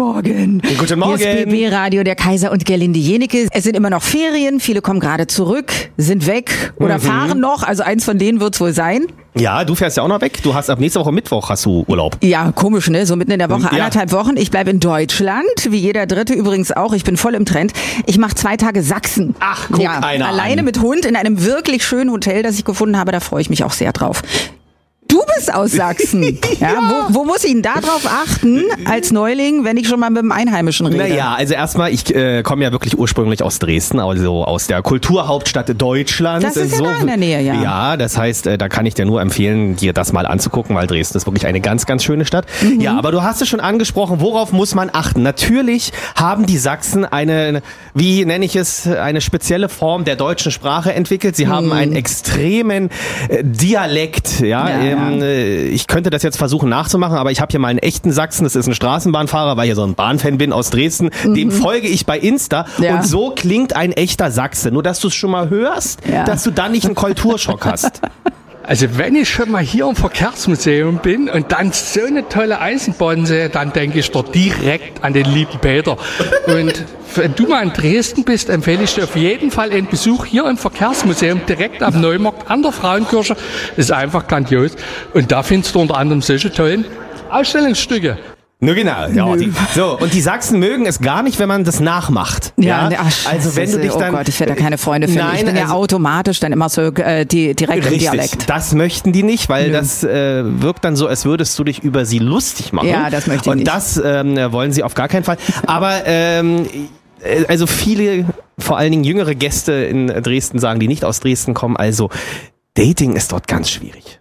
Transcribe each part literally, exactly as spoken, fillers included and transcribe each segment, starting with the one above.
Morgen. Guten Morgen. Hier ist B B Radio, der Kaiser und Gerlinde Jenecke. Es sind immer noch Ferien, viele kommen gerade zurück, sind weg oder Mhm. fahren noch. Also eins von denen wird's wohl sein. Ja, du fährst ja auch noch weg. Du hast ab nächste Woche Mittwoch hast du Urlaub. Ja, komisch, ne? So mitten in der Woche, Ja. anderthalb Wochen. Ich bleibe in Deutschland, wie jeder Dritte übrigens auch. Ich bin voll im Trend. Ich mache zwei Tage Sachsen. Ach, guck ja, einer alleine an. mit Hund in einem wirklich schönen Hotel, das ich gefunden habe. Da freue ich mich auch sehr drauf. Du bist aus Sachsen. ja. ja. Wo, wo muss ich denn da drauf achten als Neuling, wenn ich schon mal mit dem Einheimischen rede? Naja, also erstmal, ich äh, komme ja wirklich ursprünglich aus Dresden, also aus der Kulturhauptstadt Deutschlands. Das ist ja so, da in der Nähe, ja. Ja, das heißt, äh, da kann ich dir nur empfehlen, dir das mal anzugucken, weil Dresden ist wirklich eine ganz, ganz schöne Stadt. Mhm. Ja, aber du hast es schon angesprochen, worauf muss man achten? Natürlich haben die Sachsen eine, wie nenne ich es, eine spezielle Form der deutschen Sprache entwickelt. Sie mhm. haben einen extremen äh, Dialekt, ja, ja, ähm, ja. Ich könnte das jetzt versuchen nachzumachen, aber ich habe hier mal einen echten Sachsen, das ist ein Straßenbahnfahrer, weil ich hier so ein Bahnfan bin aus Dresden, mhm. dem folge ich bei Insta ja. und so klingt ein echter Sachse. Nur, dass du es schon mal hörst, ja. dass du dann nicht einen Kulturschock hast. Also wenn ich schon mal hier im Verkehrsmuseum bin und dann so eine tolle Eisenbahn sehe, dann denke ich doch direkt an den lieben Peter. Und wenn du mal in Dresden bist, empfehle ich dir auf jeden Fall einen Besuch hier im Verkehrsmuseum direkt am Neumarkt an der Frauenkirche. Das ist einfach grandios. Und da findest du unter anderem solche tollen Ausstellungsstücke. Nur genau. Ja, die, so, und die Sachsen mögen es gar nicht, wenn man das nachmacht. Ja, ja? Ach, Scheiße, also wenn du dich dann, oh Gott, ich werde da keine Freunde finden. Nein, ich bin also, ja automatisch dann immer so äh, die, direkt richtig, im Dialekt. Das möchten die nicht, weil Nö. das äh, wirkt dann so, als würdest du dich über sie lustig machen. Ja, das möchte ich und nicht. Und das ähm, wollen sie auf gar keinen Fall. Aber ähm, also viele, vor allen Dingen jüngere Gäste in Dresden sagen, die nicht aus Dresden kommen, also Dating ist dort ganz schwierig.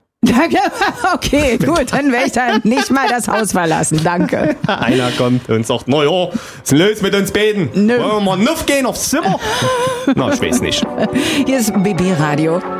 Okay, gut, dann werde ich dann nicht mal das Haus verlassen, danke. Einer kommt und sagt, na ja, was ist denn los mit uns beiden? Nö. Wollen wir mal nuff gehen aufs Zimmer? Na, ich weiß nicht. Hier ist B B Radio.